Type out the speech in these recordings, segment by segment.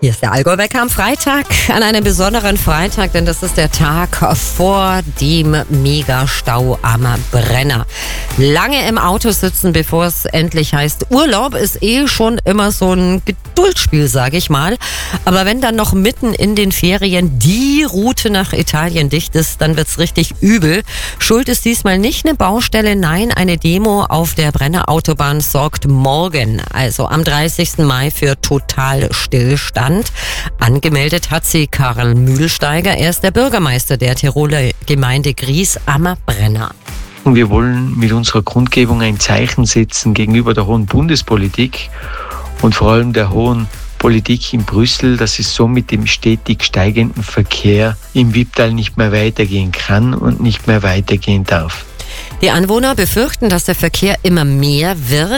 Hier ist der Allgäu-Wecker am Freitag, an einem besonderen Freitag, denn das ist der Tag vor dem Megastau am Brenner. Lange im Auto sitzen, bevor es endlich heißt Urlaub, ist schon immer so ein Geduldsspiel, sage ich mal. Aber wenn dann noch mitten in den Ferien die Route nach Italien dicht ist, dann wird's richtig übel. Schuld ist diesmal nicht eine Baustelle, nein, eine Demo auf der Brenner Autobahn sorgt morgen, also am 30. Mai, für Totalstillstand. Angemeldet hat sie Karl Mühlsteiger. Er ist der Bürgermeister der Tiroler Gemeinde Gries am Brenner. Und wir wollen mit unserer Kundgebung ein Zeichen setzen gegenüber der hohen Bundespolitik und vor allem der hohen Politik in Brüssel, dass es so mit dem stetig steigenden Verkehr im Wipptal nicht mehr weitergehen kann und nicht mehr weitergehen darf. Die Anwohner befürchten, dass der Verkehr immer mehr wird.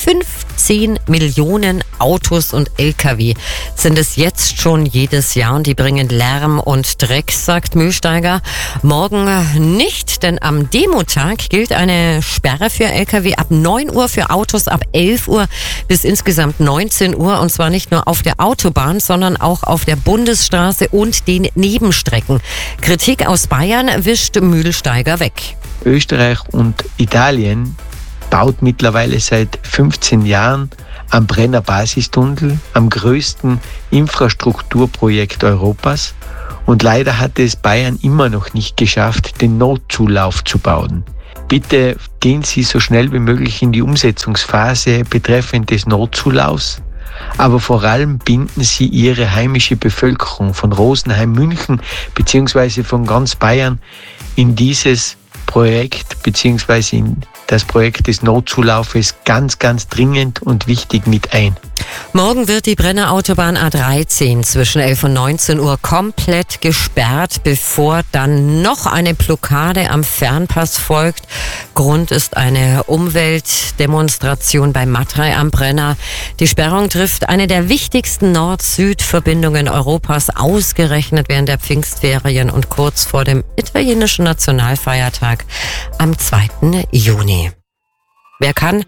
15 Millionen Autos und Lkw sind es jetzt schon jedes Jahr und die bringen Lärm und Dreck, sagt Mühlsteiger. Morgen nicht, denn am Demotag gilt eine Sperre für Lkw ab 9 Uhr, für Autos ab 11 Uhr bis insgesamt 19 Uhr. Und zwar nicht nur auf der Autobahn, sondern auch auf der Bundesstraße und den Nebenstrecken. Kritik aus Bayern wischt Mühlsteiger weg. Österreich und Italien baut mittlerweile seit 15 Jahren am Brenner Basistunnel, am größten Infrastrukturprojekt Europas. Und leider hat es Bayern immer noch nicht geschafft, den Notzulauf zu bauen. Bitte gehen Sie so schnell wie möglich in die Umsetzungsphase betreffend des Notzulaufs. Aber vor allem binden Sie Ihre heimische Bevölkerung von Rosenheim, München bzw. von ganz Bayern in dieses Projekt bzw. in das Projekt des Notzulaufes ganz, ganz dringend und wichtig mit ein. Morgen wird die Brenner Autobahn A13 zwischen 11 und 19 Uhr komplett gesperrt, bevor dann noch eine Blockade am Fernpass folgt. Grund ist eine Umweltdemonstration bei Matrei am Brenner. Die Sperrung trifft eine der wichtigsten Nord-Süd-Verbindungen Europas, ausgerechnet während der Pfingstferien und kurz vor dem italienischen Nationalfeiertag am 2. Juni. Wer kann,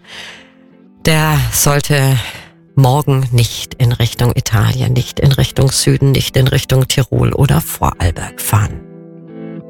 der sollte morgen nicht in Richtung Italien, nicht in Richtung Süden, nicht in Richtung Tirol oder Vorarlberg fahren.